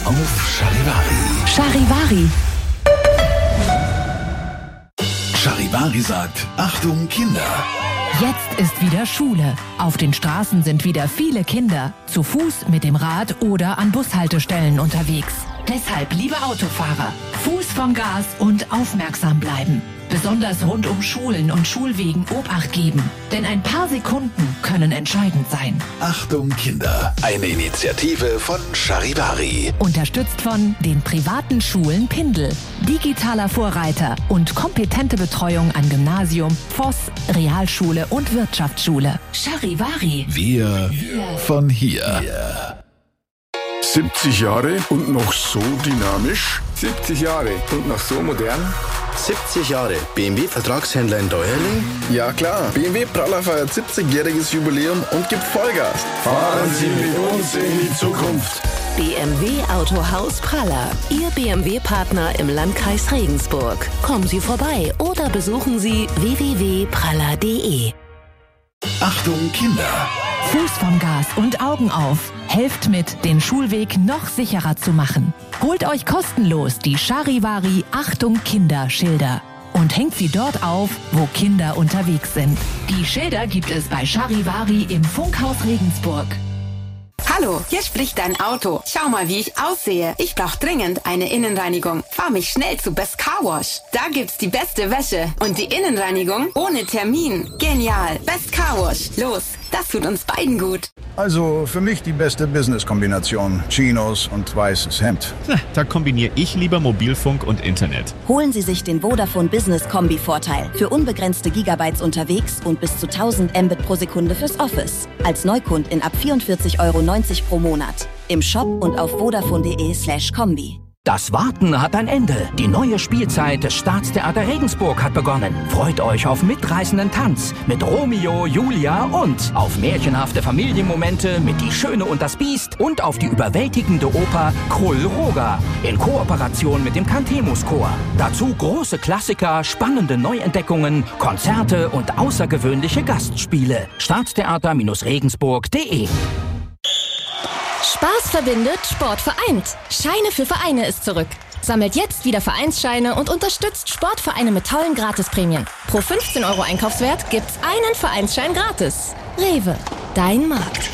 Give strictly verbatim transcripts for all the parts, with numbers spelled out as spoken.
auf Charivari. Charivari. Charivari sagt, Achtung Kinder. Jetzt ist wieder Schule. Auf den Straßen sind wieder viele Kinder. Zu Fuß, mit dem Rad oder an Bushaltestellen unterwegs. Deshalb, liebe Autofahrer, Fuß vom Gas und aufmerksam bleiben. Besonders rund um Schulen und Schulwegen Obacht geben. Denn ein paar Sekunden können entscheidend sein. Achtung Kinder, eine Initiative von Charivari. Unterstützt von den privaten Schulen Pindel, digitaler Vorreiter und kompetente Betreuung an Gymnasium, Voss, Realschule und Wirtschaftsschule. Charivari. Wir von hier. siebzig Jahre und noch so dynamisch? siebzig Jahre und noch so modern? siebzig Jahre. B M W-Vertragshändler in Deuerling? Ja klar, B M W Praller feiert siebzigjähriges Jubiläum und gibt Vollgas. Fahren Sie mit uns in die Zukunft. B M W Autohaus Praller, Ihr B M W-Partner im Landkreis Regensburg. Kommen Sie vorbei oder besuchen Sie w w w punkt praller punkt d e. Achtung Kinder. Fuß vom Gas und Augen auf. Helft mit, den Schulweg noch sicherer zu machen. Holt euch kostenlos die Charivari Achtung Kinder Schilder und hängt sie dort auf, wo Kinder unterwegs sind. Die Schilder gibt es bei Charivari im Funkhaus Regensburg. Hallo, hier spricht dein Auto. Schau mal, wie ich aussehe. Ich brauche dringend eine Innenreinigung. Fahr mich schnell zu Best Car Wash. Da gibt's die beste Wäsche und die Innenreinigung ohne Termin. Genial. Best Car Wash. Los, das tut uns beiden gut. Also für mich die beste Business-Kombination. Chinos und weißes Hemd. Na, da kombiniere ich lieber Mobilfunk und Internet. Holen Sie sich den Vodafone Business Kombi-Vorteil. Für unbegrenzte Gigabytes unterwegs und bis zu tausend Mbit pro Sekunde fürs Office. Als Neukundin ab vierundvierzig Euro neunzig pro Monat. Im Shop und auf vodafone.de slash Kombi. Das Warten hat ein Ende. Die neue Spielzeit des Staatstheater Regensburg hat begonnen. Freut euch auf mitreißenden Tanz mit Romeo, Julia und auf märchenhafte Familienmomente mit Die Schöne und das Biest und auf die überwältigende Oper Krull-Roger in Kooperation mit dem Cantemus-Chor. Dazu große Klassiker, spannende Neuentdeckungen, Konzerte und außergewöhnliche Gastspiele. Staatstheater-regensburg punkt de. Spaß verbindet, Sport vereint. Scheine für Vereine ist zurück. Sammelt jetzt wieder Vereinsscheine und unterstützt Sportvereine mit tollen Gratisprämien. Pro fünfzehn Euro Einkaufswert gibt's einen Vereinsschein gratis. Rewe, dein Markt.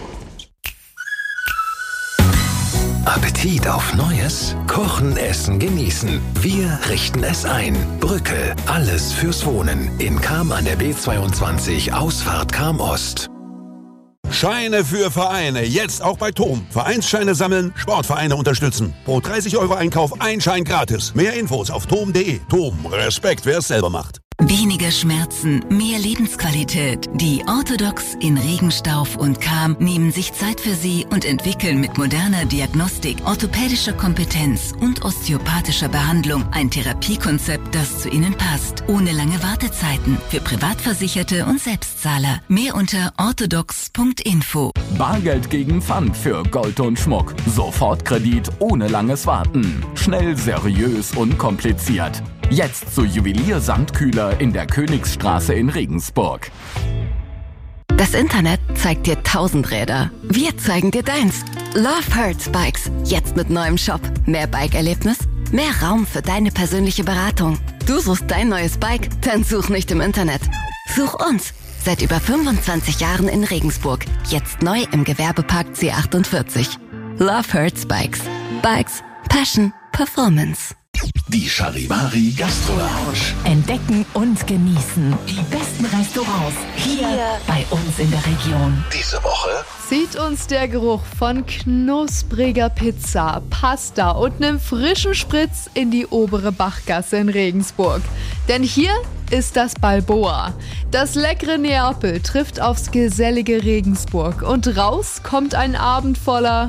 Appetit auf Neues? Kochen, essen, genießen. Wir richten es ein. Brücke, alles fürs Wohnen. In Cham an der B zweiundzwanzig, Ausfahrt Cham Ost. Scheine für Vereine, jetzt auch bei Tom. Vereinsscheine sammeln, Sportvereine unterstützen. Pro dreißig Euro Einkauf ein Schein gratis. Mehr Infos auf tom punkt de. Tom, Respekt, wer es selber macht. Weniger Schmerzen, mehr Lebensqualität. Die Orthodox in Regenstauf und Cham nehmen sich Zeit für Sie und entwickeln mit moderner Diagnostik, orthopädischer Kompetenz und osteopathischer Behandlung ein Therapiekonzept, das zu Ihnen passt. Ohne lange Wartezeiten für Privatversicherte und Selbstzahler. Mehr unter orthodox punkt info. Bargeld gegen Pfand für Gold und Schmuck. Sofortkredit ohne langes Warten. Schnell, seriös, unkompliziert. Jetzt zu Juwelier Sandkühler in der Königsstraße in Regensburg. Das Internet zeigt dir tausend Räder. Wir zeigen dir deins. Love Hurts Bikes. Jetzt mit neuem Shop. Mehr Bike-Erlebnis, mehr Raum für deine persönliche Beratung. Du suchst dein neues Bike? Dann such nicht im Internet. Such uns. Seit über fünfundzwanzig Jahren in Regensburg. Jetzt neu im Gewerbepark C achtundvierzig. Love Hurts Bikes. Bikes. Passion. Performance. Die Charivari Gastro Lounge. Entdecken und genießen die besten Restaurants hier, hier bei uns in der Region. Diese Woche zieht uns der Geruch von knuspriger Pizza, Pasta und einem frischen Spritz in die obere Bachgasse in Regensburg. Denn hier ist das Balboa. Das leckere Neapel trifft aufs gesellige Regensburg und raus kommt ein Abend voller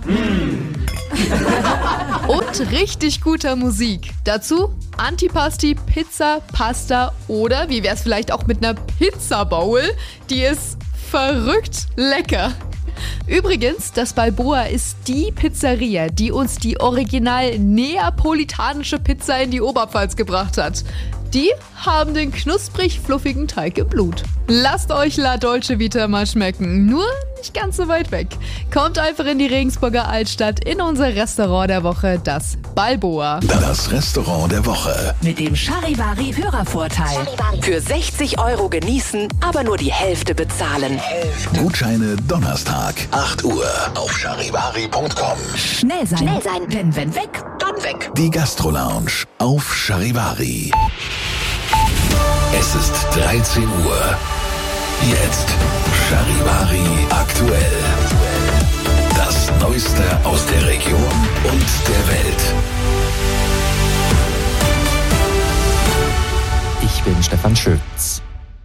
und richtig guter Musik. Dazu Antipasti, Pizza, Pasta oder wie wär's vielleicht auch mit einer Pizza Bowl? Die ist verrückt lecker. Übrigens, das Balboa ist die Pizzeria, die uns die original neapolitanische Pizza in die Oberpfalz gebracht hat. Die haben den knusprig-fluffigen Teig im Blut. Lasst euch La Dolce Vita mal schmecken. Nur nicht ganz so weit weg. Kommt einfach in die Regensburger Altstadt in unser Restaurant der Woche, das Balboa. Das Restaurant der Woche. Mit dem Charivari Hörervorteil. Für sechzig Euro genießen, aber nur die Hälfte bezahlen. Gutscheine Donnerstag, acht Uhr auf charivari punkt com. Schnell sein. Schnell sein. Denn wenn weg, dann weg. Die Gastro-Lounge auf Charivari. Es ist dreizehn Uhr. Jetzt Charivari aktuell. Das Neueste aus der Region und der Welt. Ich bin Stefan Schütz.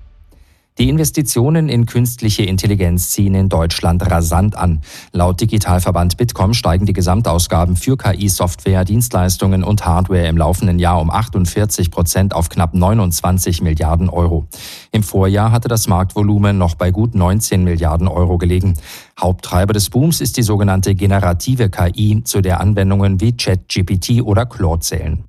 Die Investitionen in künstliche Intelligenz ziehen in Deutschland rasant an. Laut Digitalverband Bitkom steigen die Gesamtausgaben für K I-Software, Dienstleistungen und Hardware im laufenden Jahr um achtundvierzig Prozent auf knapp neunundzwanzig Milliarden Euro. Im Vorjahr hatte das Marktvolumen noch bei gut neunzehn Milliarden Euro gelegen. Haupttreiber des Booms ist die sogenannte generative K I, zu der Anwendungen wie ChatGPT oder Claude zählen.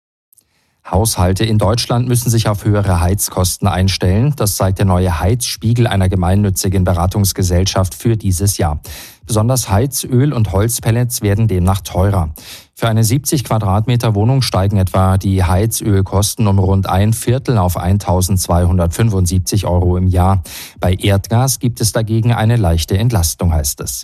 Haushalte in Deutschland müssen sich auf höhere Heizkosten einstellen. Das zeigt der neue Heizspiegel einer gemeinnützigen Beratungsgesellschaft für dieses Jahr. Besonders Heizöl und Holzpellets werden demnach teurer. Für eine siebzig Quadratmeter Wohnung steigen etwa die Heizölkosten um rund ein Viertel auf eintausendzweihundertfünfundsiebzig Euro im Jahr. Bei Erdgas gibt es dagegen eine leichte Entlastung, heißt es.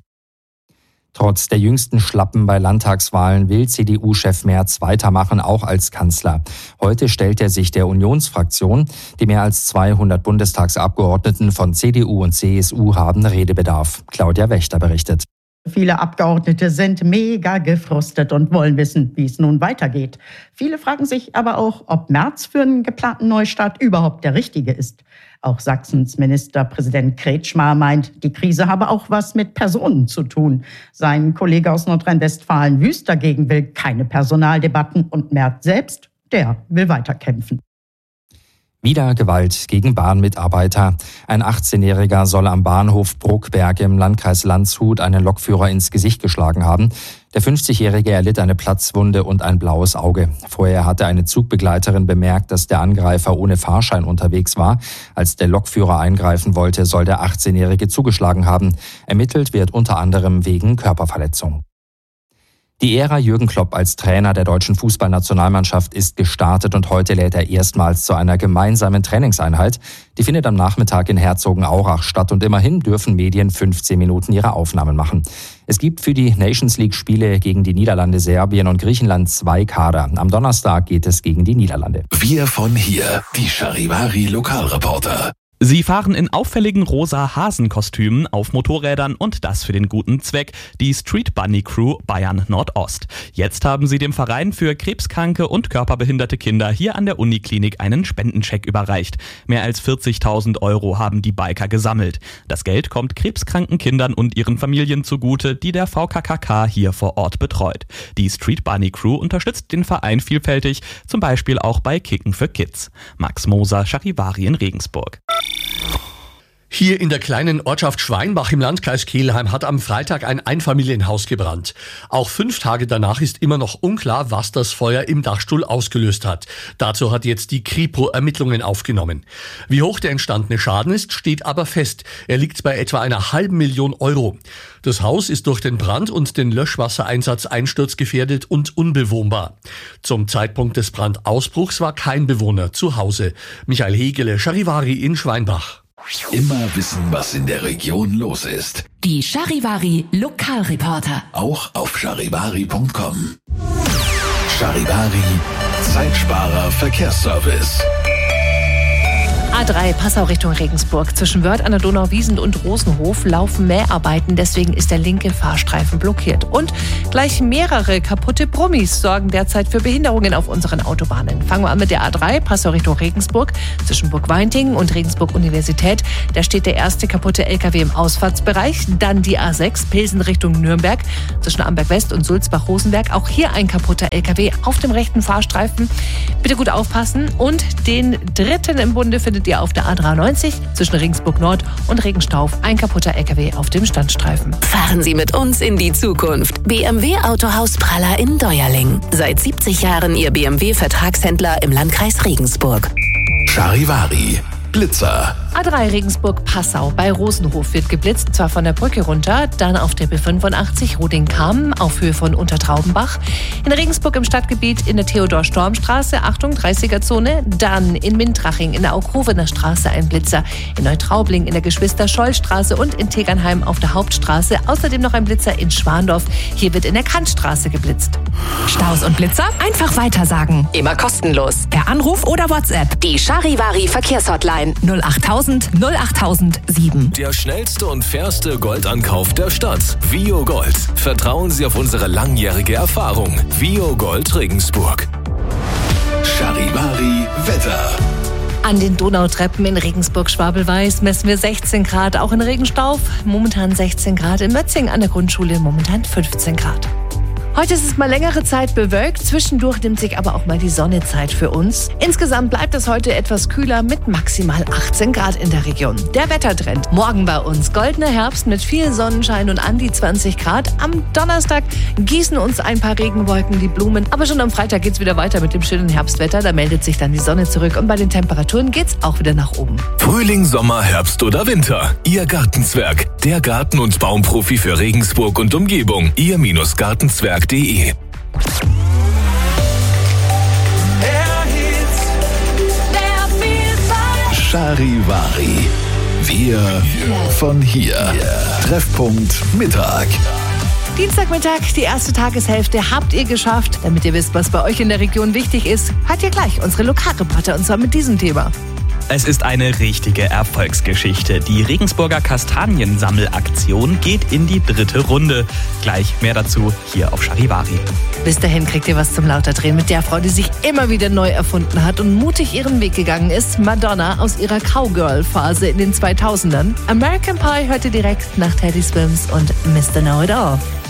Trotz der jüngsten Schlappen bei Landtagswahlen will C D U-Chef Merz weitermachen, auch als Kanzler. Heute stellt er sich der Unionsfraktion. Die mehr als zweihundert Bundestagsabgeordneten von C D U und C S U haben Redebedarf. Claudia Wächter berichtet. Viele Abgeordnete sind mega gefrustet und wollen wissen, wie es nun weitergeht. Viele fragen sich aber auch, ob Merz für einen geplanten Neustart überhaupt der Richtige ist. Auch Sachsens Ministerpräsident Kretschmer meint, die Krise habe auch was mit Personen zu tun. Sein Kollege aus Nordrhein-Westfalen Wüst dagegen will keine Personaldebatten und Merz selbst, der will weiterkämpfen. Wieder Gewalt gegen Bahnmitarbeiter. Ein achtzehnjähriger soll am Bahnhof Bruckberg im Landkreis Landshut einen Lokführer ins Gesicht geschlagen haben. Der fünfzigjährige erlitt eine Platzwunde und ein blaues Auge. Vorher hatte eine Zugbegleiterin bemerkt, dass der Angreifer ohne Fahrschein unterwegs war. Als der Lokführer eingreifen wollte, soll der achtzehnjährige zugeschlagen haben. Ermittelt wird unter anderem wegen Körperverletzung. Die Ära Jürgen Klopp als Trainer der deutschen Fußballnationalmannschaft ist gestartet und heute lädt er erstmals zu einer gemeinsamen Trainingseinheit. Die findet am Nachmittag in Herzogenaurach statt und immerhin dürfen Medien fünfzehn Minuten ihre Aufnahmen machen. Es gibt für die Nations League-Spiele gegen die Niederlande, Serbien und Griechenland zwei Kader. Am Donnerstag geht es gegen die Niederlande. Wir von hier, die Charivari Lokalreporter. Sie fahren in auffälligen rosa Hasenkostümen auf Motorrädern und das für den guten Zweck, die Street Bunny Crew Bayern Nordost. Jetzt haben sie dem Verein für krebskranke und körperbehinderte Kinder hier an der Uniklinik einen Spendencheck überreicht. Mehr als vierzigtausend Euro haben die Biker gesammelt. Das Geld kommt krebskranken Kindern und ihren Familien zugute, die der V K K K hier vor Ort betreut. Die Street Bunny Crew unterstützt den Verein vielfältig, zum Beispiel auch bei Kicken für Kids. Max Moser, Charivari in Regensburg. Hier in der kleinen Ortschaft Schweinbach im Landkreis Kelheim hat am Freitag ein Einfamilienhaus gebrannt. Auch fünf Tage danach ist immer noch unklar, was das Feuer im Dachstuhl ausgelöst hat. Dazu hat jetzt die Kripo Ermittlungen aufgenommen. Wie hoch der entstandene Schaden ist, steht aber fest. Er liegt bei etwa einer halben Million Euro. Das Haus ist durch den Brand und den Löschwassereinsatz einsturzgefährdet und unbewohnbar. Zum Zeitpunkt des Brandausbruchs war kein Bewohner zu Hause. Michael Hegele, Charivari in Schweinbach. Immer wissen, was in der Region los ist. Die Charivari Lokalreporter. Auch auf charivari punkt com. Charivari, Zeitsparer Verkehrsservice. A drei Passau Richtung Regensburg. Zwischen Wörth an der Donau, Wiesent und Rosenhof laufen Mäharbeiten. Deswegen ist der linke Fahrstreifen blockiert. Und gleich mehrere kaputte Brummis sorgen derzeit für Behinderungen auf unseren Autobahnen. Fangen wir an mit der A drei Passau Richtung Regensburg. Zwischen Burg-Weinting und Regensburg-Universität. Da steht der erste kaputte L K W im Ausfahrtsbereich. Dann die A sechs Pilsen Richtung Nürnberg. Zwischen Amberg-West und Sulzbach-Rosenberg. Auch hier ein kaputter L K W auf dem rechten Fahrstreifen. Bitte gut aufpassen. Und den dritten im Bunde findet ihr auf der A dreiundneunzig zwischen Regensburg Nord und Regenstauf. Ein kaputter L K W auf dem Standstreifen. Fahren Sie mit uns in die Zukunft. B M W Autohaus Praller in Deuerling. Seit siebzig Jahren Ihr B M W-Vertragshändler im Landkreis Regensburg. Charivari, Blitzer. A drei Regensburg-Passau. Bei Rosenhof wird geblitzt, zwar von der Brücke runter, dann auf der B fünfundachtzig Roding-Kamm auf Höhe von Untertraubenbach. In Regensburg im Stadtgebiet in der Theodor-Storm-Straße, Achtung, dreißiger-Zone. Dann in Mintraching in der Aukrovener Straße ein Blitzer. In Neutraubling in der Geschwister-Scholl-Straße und in Tegernheim auf der Hauptstraße. Außerdem noch ein Blitzer in Schwandorf. Hier wird in der Kantstraße geblitzt. Staus und Blitzer? Einfach weitersagen. Immer kostenlos. Per Anruf oder WhatsApp. Die Charivari Verkehrshotline null achttausend null achttausend sieben. Der schnellste und fairste Goldankauf der Stadt. Vio Gold. Vertrauen Sie auf unsere langjährige Erfahrung. Vio Gold Regensburg. Charivari Wetter. An den Donautreppen in Regensburg-Schwabelweiß messen wir sechzehn Grad, auch in Regenstauf momentan sechzehn Grad, in Mötzing an der Grundschule momentan fünfzehn Grad. Heute ist es mal längere Zeit bewölkt, zwischendurch nimmt sich aber auch mal die Sonne Zeit für uns. Insgesamt bleibt es heute etwas kühler mit maximal achtzehn Grad in der Region. Der Wettertrend. Morgen bei uns goldener Herbst mit viel Sonnenschein und an die zwanzig Grad. Am Donnerstag gießen uns ein paar Regenwolken die Blumen. Aber schon am Freitag geht's wieder weiter mit dem schönen Herbstwetter. Da meldet sich dann die Sonne zurück und bei den Temperaturen geht's auch wieder nach oben. Frühling, Sommer, Herbst oder Winter. Ihr Gartenzwerg. Der Garten- und Baumprofi für Regensburg und Umgebung. Ihr Gartenzwerg. De. Charivari. Wir von hier. Treffpunkt Mittag. Dienstagmittag, die erste Tageshälfte habt ihr geschafft. Damit ihr wisst, was bei euch in der Region wichtig ist, hört ihr gleich unsere Lokalreporter und zwar mit diesem Thema. Es ist eine richtige Erfolgsgeschichte. Die Regensburger Kastaniensammelaktion geht in die dritte Runde. Gleich mehr dazu hier auf Charivari. Bis dahin kriegt ihr was zum Lauterdrehen mit der Frau, die sich immer wieder neu erfunden hat und mutig ihren Weg gegangen ist. Madonna aus ihrer Cowgirl-Phase in den zweitausendern. American Pie hört ihr direkt nach Teddy Swims und Mister Know-It-All.